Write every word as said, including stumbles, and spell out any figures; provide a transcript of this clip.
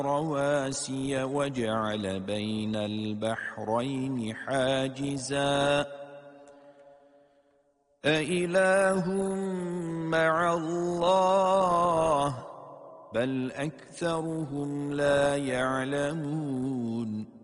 رواسي وجعل بين البحرين حاجزا أإله مع الله بل أكثرهم لا يعلمون